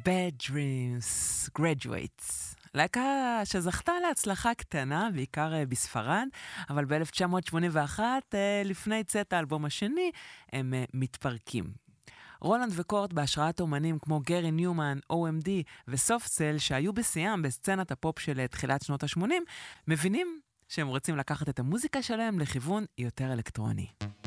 Bad Dreams, Graduates. להקה שזכתה להצלחה קטנה, בעיקר בספרד, אבל ב-1981, לפני צאת האלבום השני, הם מתפרקים. רולנד וקורט בהשראת אומנים כמו גרי ניומן, OMD וסופטסל שהיו בשיאם בסצנת הפופ של תחילת שנות ה-80, מבינים שהם רוצים לקחת את המוזיקה שלהם לכיוון יותר אלקטרוני.